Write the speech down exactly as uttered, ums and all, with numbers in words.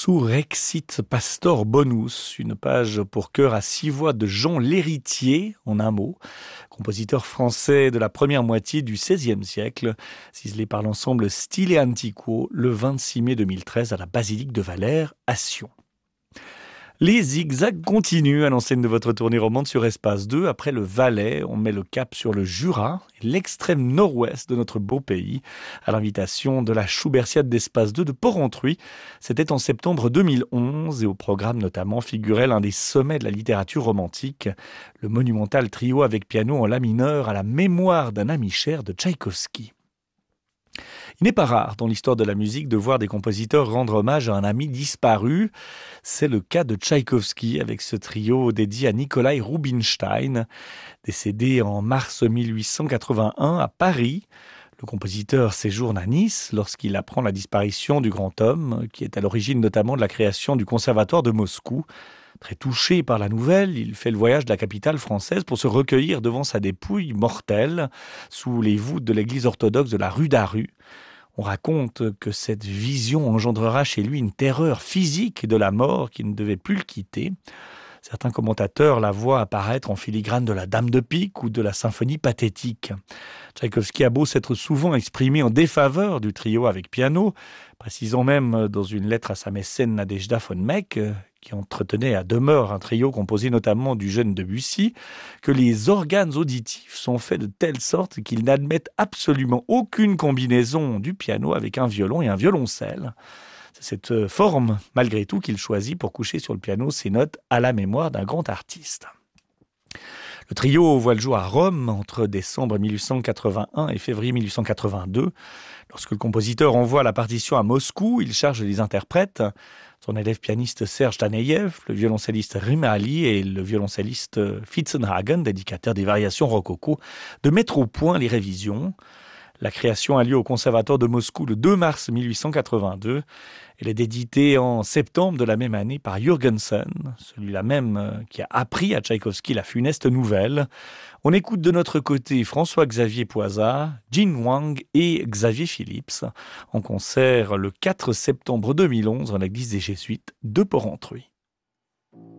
Surrexit Pastor Bonus, une page pour chœur à six voix de Jean L'Héritier, en un mot, compositeur français de la première moitié du seizième siècle, ciselé par l'ensemble Stile Antiquo le vingt-six mai deux mille treize à la basilique de Valère à Sion. Les zigzags continuent à l'enseigne de votre tournée romande sur Espace deux. Après le Valais, on met le cap sur le Jura, l'extrême nord-ouest de notre beau pays, à l'invitation de la Schubertiade d'Espace deux de Porrentruy. C'était en septembre deux mille onze et au programme notamment figurait l'un des sommets de la littérature romantique, le monumental trio avec piano en la mineur à la mémoire d'un ami cher de Tchaïkovski. Il n'est pas rare dans l'histoire de la musique de voir des compositeurs rendre hommage à un ami disparu. C'est le cas de Tchaïkovski avec ce trio dédié à Nikolai Rubinstein, décédé en mars mille huit cent quatre-vingt-un à Paris. Le compositeur séjourne à Nice lorsqu'il apprend la disparition du grand homme, qui est à l'origine notamment de la création du Conservatoire de Moscou. Très touché par la nouvelle, il fait le voyage de la capitale française pour se recueillir devant sa dépouille mortelle sous les voûtes de l'église orthodoxe de la rue d'Aru. On raconte que cette vision engendrera chez lui une terreur physique de la mort qui ne devait plus le quitter. Certains commentateurs la voient apparaître en filigrane de la Dame de pique ou de la symphonie pathétique. Tchaïkovski a beau s'être souvent exprimé en défaveur du trio avec piano, précisant même dans une lettre à sa mécène Nadejda von Meck, qui entretenait à demeure un trio composé notamment du jeune Debussy, que les organes auditifs sont faits de telle sorte qu'ils n'admettent absolument aucune combinaison du piano avec un violon et un violoncelle. C'est cette forme, malgré tout, qu'il choisit pour coucher sur le piano ses notes à la mémoire d'un grand artiste. Le trio voit le jour à Rome entre décembre mille huit cent quatre-vingt-un et février mille huit cent quatre-vingt-deux. Lorsque le compositeur envoie la partition à Moscou, il charge les interprètes, son élève pianiste Serge Taneyev, le violoncelliste Rimali et le violoncelliste Fitzenhagen, dédicataire des variations rococo, de mettre au point les révisions. La création a lieu au Conservatoire de Moscou le deux mars mille huit cent quatre-vingt-deux. Elle est éditée en septembre de la même année par Jürgensen, celui-là même qui a appris à Tchaïkovski la funeste nouvelle. On écoute de notre côté François-Xavier Poisat, Jin Wang et Xavier Phillips en concert le quatre septembre deux mille onze dans l'église des Jésuites de Porrentruy.